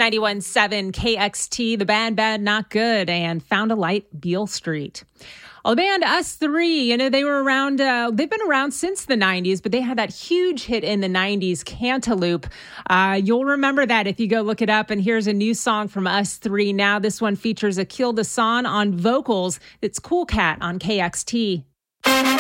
91.7 KXT, the bad, not good, and Found a Light, Beale Street. Well, the band Us3, they were around, they've been around since the 90s, but they had that huge hit in the 90s, Cantaloupe. You'll remember that if you go look it up. And here's a new song from Us3 now. This one features Akil Dasan on vocals. It's Cool Cat on KXT.